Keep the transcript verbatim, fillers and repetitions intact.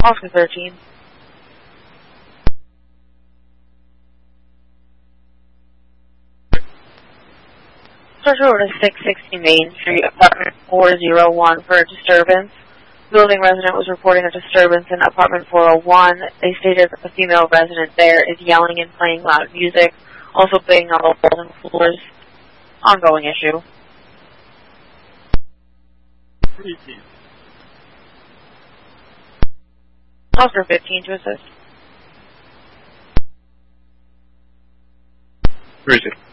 Officer thirteen. Search over to six sixty Main Street, apartment four oh one for a disturbance. Building resident was reporting a disturbance in apartment four oh one. They stated that the female resident there is yelling and playing loud music, also banging on the walls and floors. Ongoing issue. fifteen. Officer fifteen to assist. Where is it?